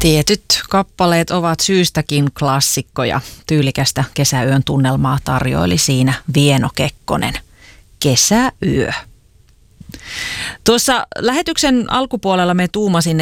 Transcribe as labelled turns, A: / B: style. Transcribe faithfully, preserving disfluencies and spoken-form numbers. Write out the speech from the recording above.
A: Tietyt kappaleet ovat syystäkin klassikkoja. Tyylikästä kesäyön tunnelmaa tarjoili siinä Vieno Kekkonen. Kesäyö. Tuossa lähetyksen alkupuolella me tuumasin,